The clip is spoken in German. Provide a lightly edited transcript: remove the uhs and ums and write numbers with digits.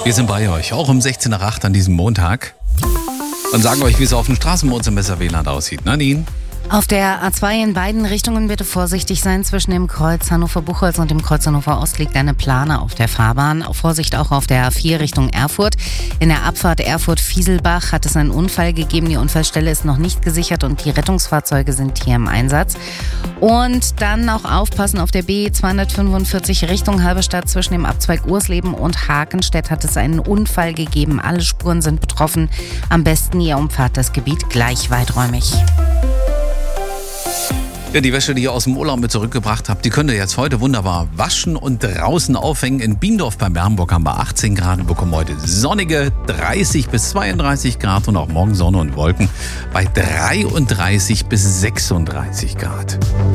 Wir sind bei euch, auch um 16 nach 8 an diesem Montag. Und sagen euch, wie es auf den Straßen bei uns im Messerwieland aussieht. Nadine? Auf der A2 in beiden Richtungen bitte vorsichtig sein. Zwischen dem Kreuz Hannover-Buchholz und dem Kreuz Hannover Ost liegt eine Plane auf der Fahrbahn. Vorsicht auch auf der A4 Richtung Erfurt. In der Abfahrt Erfurt-Fieselbach hat es einen Unfall gegeben. Die Unfallstelle ist noch nicht gesichert und die Rettungsfahrzeuge sind hier im Einsatz. Und dann auch aufpassen auf der B245 Richtung Halberstadt. Zwischen dem Abzweig Ursleben und Hakenstedt hat es einen Unfall gegeben. Alle Spuren sind betroffen. Am besten ihr umfahrt das Gebiet gleich weiträumig. Ja, die Wäsche, die ihr aus dem Urlaub mit zurückgebracht habt, die könnt ihr jetzt heute wunderbar waschen und draußen aufhängen. In Biendorf bei Bernburg haben wir 18 Grad und bekommen heute sonnige 30 bis 32 Grad und auch morgen Sonne und Wolken bei 33 bis 36 Grad.